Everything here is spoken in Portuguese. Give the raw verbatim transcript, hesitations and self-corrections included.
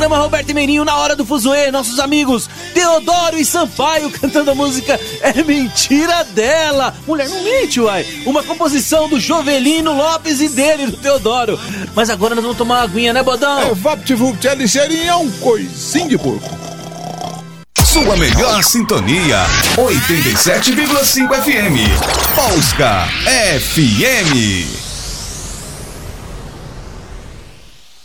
programa Roberto e Meirinho na hora do fuzuê, nossos amigos Teodoro e Sampaio cantando a música É Mentira Dela. Mulher não mente, uai. Uma composição do Jovelino Lopes e dele, do Teodoro. Mas agora nós vamos tomar uma aguinha, né, Bodão? É, VaptVupt, é ligeirinho, é um coisinho de porco. Sua melhor sintonia, oitenta e sete vírgula cinco F M. Polska F M.